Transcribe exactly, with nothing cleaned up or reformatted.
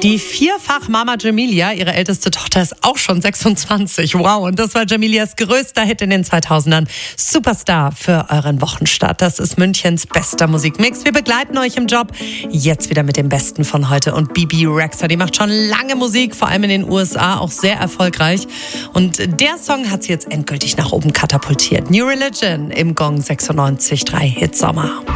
Die Vierfach-Mama Jamelia, ihre älteste Tochter, ist auch schon sechsundzwanzig. Wow, und das war Jamelias größter Hit in den zweitausendern. Superstar für euren Wochenstart. Das ist Münchens bester Musikmix. Wir begleiten euch im Job. Jetzt wieder mit dem Besten von heute. Und Bebe Rexha, die macht schon lange Musik, vor allem in den U S A, auch sehr erfolgreich. Und der Song hat sie jetzt endgültig nach oben katapultiert. New Religion im Gong sechsundneunzig Komma drei Hit Sommer.